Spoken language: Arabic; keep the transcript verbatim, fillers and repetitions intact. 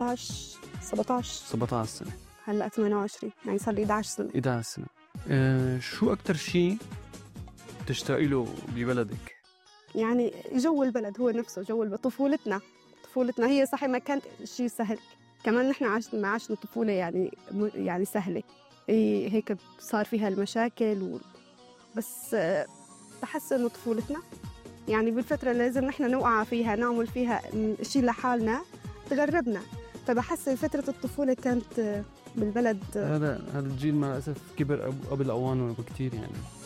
ستاشر سبعتاشر سبعتاشر سنة، هلأ ثمانية وعشرين، يعني صار لي إحدى عشر سنة. إحدى عشر سنة. أه شو أكتر شيء تشتاقي له ببلدك؟ يعني جو البلد هو نفسه، جو البلد. طفولتنا طفولتنا هي صحيح ما كانت شيء سهل، كمان نحن عشنا ما عشنا طفولة يعني يعني سهلة، إيه هيك صار فيها المشاكل و... بس بحس إنه طفولتنا يعني بالفترة اللي لازم نحن نوقع فيها نعمل فيها شيء لحالنا تغربنا، فبحس فترة الطفولة كانت بالبلد. هذا هذا الجيل مع الأسف كبر قبل أوانه بكتير يعني.